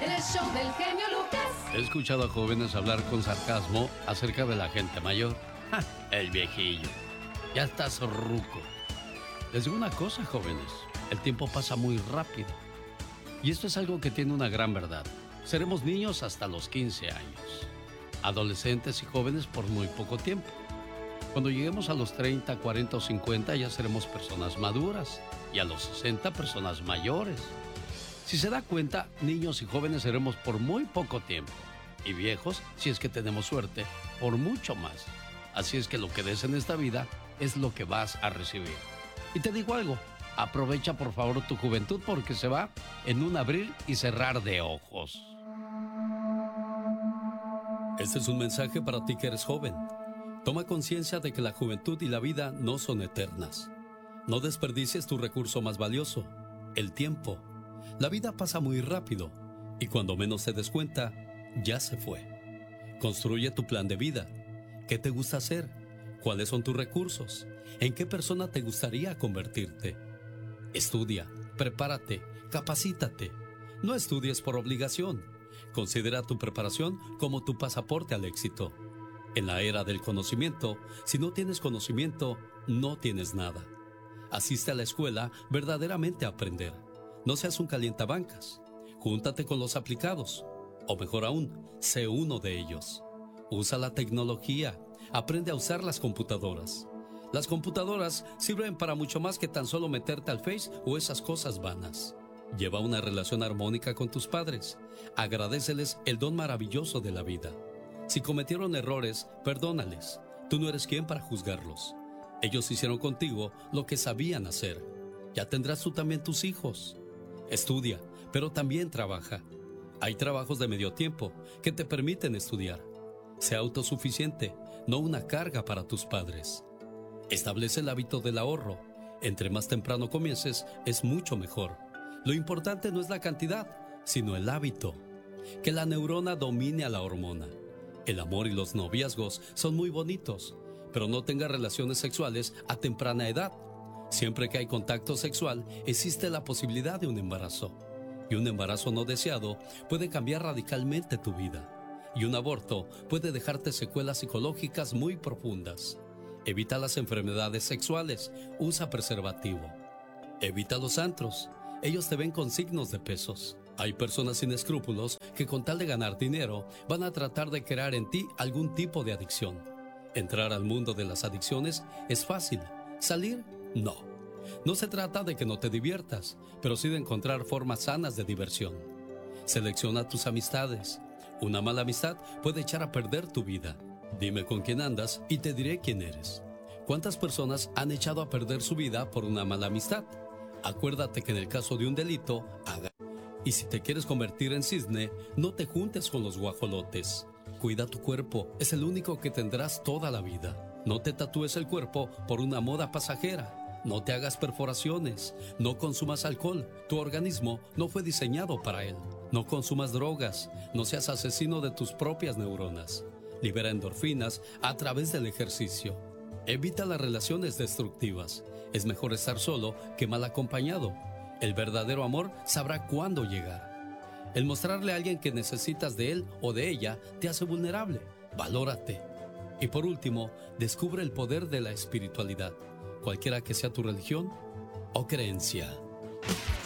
en el show del genio Lucas. He escuchado a jóvenes hablar con sarcasmo acerca de la gente mayor. ¡Ja! El viejillo. Ya estás ruco. Les digo una cosa, jóvenes. El tiempo pasa muy rápido. Y esto es algo que tiene una gran verdad. Seremos niños hasta los 15 años. Adolescentes y jóvenes por muy poco tiempo. Cuando lleguemos a los 30, 40 o 50 ya seremos personas maduras. Y a los 60 personas mayores. Si se da cuenta, niños y jóvenes seremos por muy poco tiempo. Y viejos, si es que tenemos suerte, por mucho más. Así es que lo que des en esta vida es lo que vas a recibir. Y te digo algo, aprovecha por favor tu juventud porque se va en un abrir y cerrar de ojos. Este es un mensaje para ti que eres joven. Toma conciencia de que la juventud y la vida no son eternas. No desperdicies tu recurso más valioso, el tiempo. La vida pasa muy rápido y cuando menos te des cuenta, ya se fue. Construye tu plan de vida. ¿Qué te gusta hacer? ¿Cuáles son tus recursos? ¿En qué persona te gustaría convertirte? Estudia, prepárate, capacítate. No estudies por obligación. Considera tu preparación como tu pasaporte al éxito. En la era del conocimiento, si no tienes conocimiento, no tienes nada. Asiste a la escuela verdaderamente a aprender. No seas un calientabancas. Júntate con los aplicados. O mejor aún, sé uno de ellos. Usa la tecnología. Aprende a usar las computadoras. Las computadoras sirven para mucho más que tan solo meterte al Face o esas cosas vanas. Lleva una relación armónica con tus padres. Agradéceles el don maravilloso de la vida. Si cometieron errores, perdónales. Tú no eres quien para juzgarlos. Ellos hicieron contigo lo que sabían hacer. Ya tendrás tú también tus hijos. Estudia, pero también trabaja. Hay trabajos de medio tiempo que te permiten estudiar. Sea autosuficiente, no una carga para tus padres. Establece el hábito del ahorro. Entre más temprano comiences, es mucho mejor. Lo importante no es la cantidad, sino el hábito. Que la neurona domine a la hormona. El amor y los noviazgos son muy bonitos, pero no tengas relaciones sexuales a temprana edad. Siempre que hay contacto sexual, existe la posibilidad de un embarazo. Y un embarazo no deseado puede cambiar radicalmente tu vida. Y un aborto puede dejarte secuelas psicológicas muy profundas. Evita las enfermedades sexuales, usa preservativo. Evita los antros, ellos te ven con signos de pesos. Hay personas sin escrúpulos que con tal de ganar dinero van a tratar de crear en ti algún tipo de adicción. Entrar al mundo de las adicciones es fácil, salir, no. No se trata de que no te diviertas, pero sí de encontrar formas sanas de diversión. Selecciona tus amistades. Una mala amistad puede echar a perder tu vida. Dime con quién andas y te diré quién eres. ¿Cuántas personas han echado a perder su vida por una mala amistad? Acuérdate que en el caso de un delito, haga. Y si te quieres convertir en cisne, no te juntes con los guajolotes. Cuida tu cuerpo, es el único que tendrás toda la vida. No te tatúes el cuerpo por una moda pasajera. No te hagas perforaciones. No consumas alcohol. Tu organismo no fue diseñado para él. No consumas drogas. No seas asesino de tus propias neuronas. Libera endorfinas a través del ejercicio. Evita las relaciones destructivas. Es mejor estar solo que mal acompañado. El verdadero amor sabrá cuándo llegar. El mostrarle a alguien que necesitas de él o de ella te hace vulnerable. Valórate. Y por último, descubre el poder de la espiritualidad, cualquiera que sea tu religión o creencia.